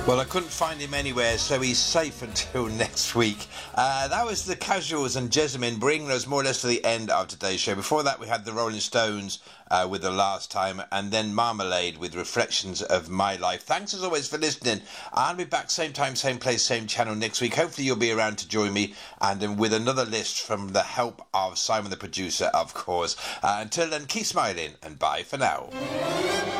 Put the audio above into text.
Well, I couldn't find him anywhere, so he's safe until next week. That was the Casuals and Jessamine bringing us more or less to the end of today's show. Before that, we had the Rolling Stones with The Last Time, and then Marmalade with Reflections of My Life. Thanks as always for listening. I'll be back same time, same place, same channel next week. Hopefully you'll be around to join me, and then with another list from the help of Simon the producer, of course. Until then, keep smiling, and bye for now.